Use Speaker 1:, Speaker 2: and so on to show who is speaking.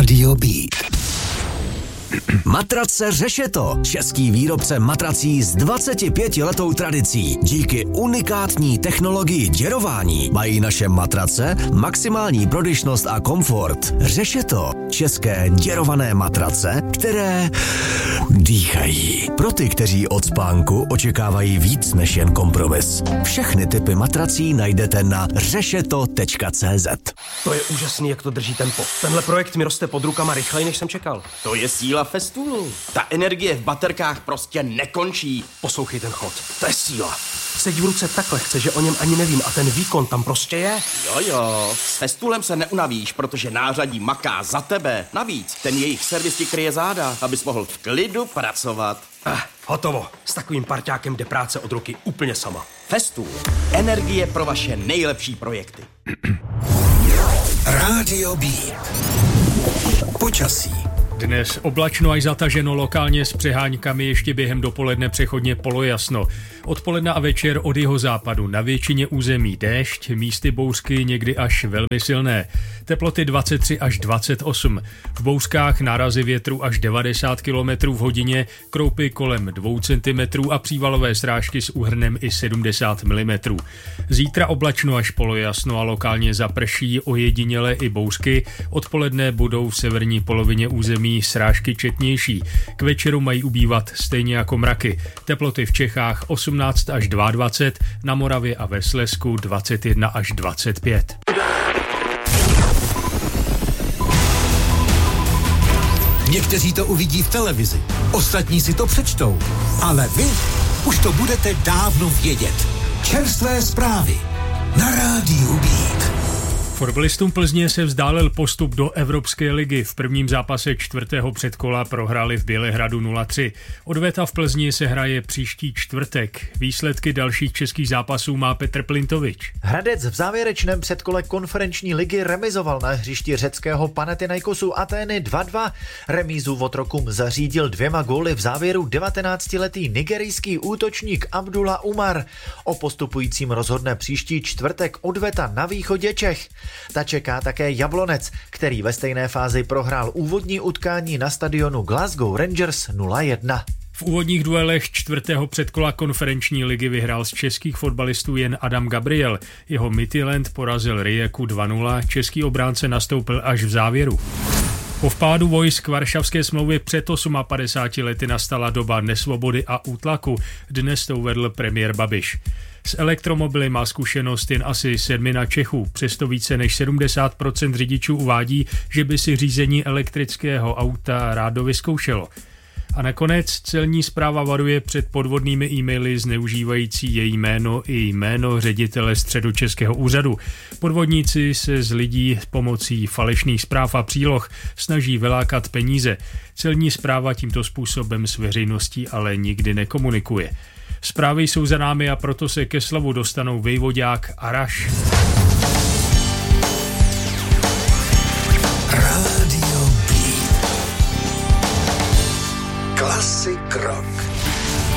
Speaker 1: Rádio Beat. Matrace Řešeto, český výrobce matrací s 25letou tradicí. Díky unikátní technologii děrování mají naše matrace maximální prodyšnost a komfort. Řešeto, české děrované matrace, které dýchají. Pro ty, kteří od spánku očekávají víc než jen kompromis. Všechny typy matrací najdete na řešeto.cz.
Speaker 2: To je úžasný, jak to drží tempo. Tenhle projekt mi roste pod rukama rychleji, než jsem čekal.
Speaker 3: To je síla Festoolu. Ta energie v baterkách prostě nekončí.
Speaker 2: Poslouchej ten chod, to je síla. Sedí v ruce tak lehce, že o něm ani nevím a ten výkon tam prostě je.
Speaker 3: Jo, s Festoolem se neunavíš, protože nářadí maká za tebe. Navíc, ten jejich servis ti kryje záda, abys mohl v klidu pracovat.
Speaker 2: Hotovo. S takovým parťákem jde práce od ruky úplně sama.
Speaker 3: Festool. Energie pro vaše nejlepší projekty.
Speaker 1: Rádio Beat. Počasí.
Speaker 4: Dnes oblačno až zataženo, lokálně s přeháňkami, ještě během dopoledne přechodně polojasno. Odpoledne a večer od jihozápadu na většině území déšť, místy bouřky někdy až velmi silné. Teploty 23 až 28. V bouřkách nárazy větru až 90 km v hodině, kroupy kolem 2 cm a přívalové srážky s úhrnem i 70 mm. Zítra oblačno až polojasno a lokálně zaprší, ojediněle i bouřky. Odpoledne budou v severní polovině území srážky četnější. K večeru mají ubývat stejně jako mraky. Teploty v Čechách 18 až 22, na Moravě a ve Slezsku 21 až 25.
Speaker 1: Někteří to uvidí v televizi, ostatní si to přečtou, ale vy už to budete dávno vědět. Čerstvé zprávy na Rádiu Beat.
Speaker 4: Fotbalistům Plzně se vzdálil postup do Evropské ligy. V prvním zápase čtvrtého předkola prohráli v Bělehradu 0-3. Odveta v Plzni se hraje příští čtvrtek. Výsledky dalších českých zápasů má Petr Plintovič.
Speaker 5: Hradec v závěrečném předkole konferenční ligy remizoval na hřišti řeckého Panathinaikosu Atény 2-2. Remízu Votrokum zařídil 2 góly v závěru 19letý nigerijský útočník Abdullah Umar. O postupujícím rozhodne příští čtvrtek odveta na východě Čech. Ta čeká také Jablonec, který ve stejné fázi prohrál úvodní utkání na stadionu Glasgow Rangers 0-1.
Speaker 4: V úvodních duelech čtvrtého předkola konferenční ligy vyhrál z českých fotbalistů jen Adam Gabriel. Jeho Midtjylland porazil Rijeku 2-0, český obránce nastoupil až v závěru. Po vpádu vojsk Varšavské smlouvy před 58 lety nastala doba nesvobody a útlaku. Dnes to uvedl premiér Babiš. S elektromobily má zkušenost jen asi 7 Čechů, přesto více než 70% řidičů uvádí, že by si řízení elektrického auta rádo vyzkoušelo. A nakonec celní správa varuje před podvodnými e-maily zneužívající její jméno i jméno ředitele Středočeského úřadu. Podvodníci se z lidí pomocí falešných zpráv a příloh snaží vylákat peníze. Celní správa tímto způsobem s veřejností ale nikdy nekomunikuje. Zprávy jsou za námi a proto se ke slovu dostanou Vejvodák a Raš.
Speaker 1: Rádio Beat. Classic rock.